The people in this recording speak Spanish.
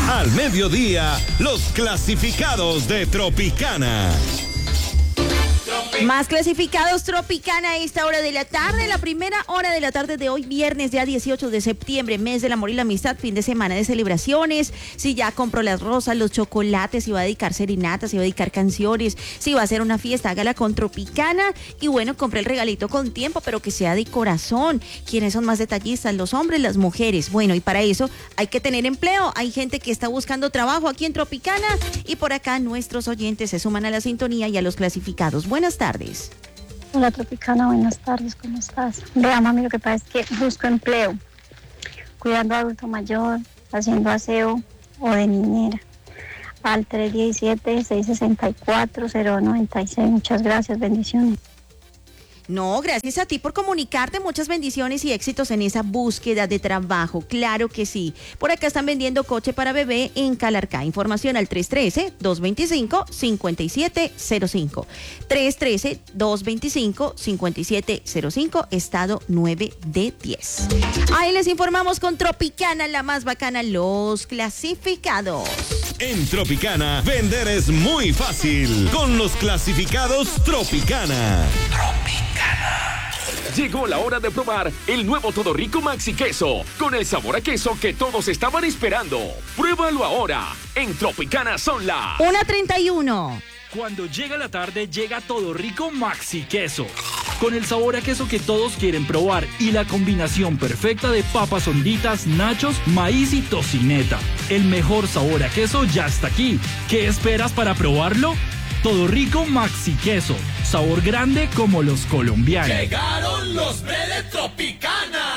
Al mediodía, los clasificados de Tropicana. Más clasificados Tropicana a esta hora de la tarde, la primera hora de la tarde de hoy, viernes ya 18 de septiembre, mes del amor y la amistad, fin de semana de celebraciones. Si ya compró las rosas, los chocolates, si va a dedicar serenatas, si va a dedicar canciones, si va a hacer una fiesta, hágala con Tropicana. Y bueno, compre el regalito con tiempo, pero que sea de corazón. ¿Quiénes son más detallistas? Los hombres, las mujeres. Bueno, y para eso hay que tener empleo. Hay gente que está buscando trabajo aquí en Tropicana y por acá nuestros oyentes se suman a la sintonía y a los clasificados. Buenas tardes. Hola Tropicana, buenas tardes, ¿cómo estás? Vea, mami, lo que pasa es que busco empleo, cuidando a adulto mayor, haciendo aseo o de niñera. Al 317-664-0296. Muchas gracias, bendiciones. No, gracias a ti por comunicarte. Muchas bendiciones y éxitos en esa búsqueda de trabajo. Claro que sí. Por acá están vendiendo coche para bebé en Calarcá. Información al 313-225-5705. 313-225-5705, estado 9 de 10. Ahí les informamos con Tropicana, la más bacana, los clasificados. En Tropicana, vender es muy fácil. Con los clasificados Tropicana. Llegó la hora de probar el nuevo Todo Rico Maxi Queso, con el sabor a queso que todos estaban esperando. Pruébalo ahora. En Tropicana son las 1:31. Cuando llega la tarde, llega Todo Rico Maxi Queso, con el sabor a queso que todos quieren probar y la combinación perfecta de papas honditas, nachos, maíz y tocineta. El mejor sabor a queso ya está aquí. ¿Qué esperas para probarlo? Todo Rico Maxi Queso, sabor grande como los colombianos. Llegaron los de Tropicana.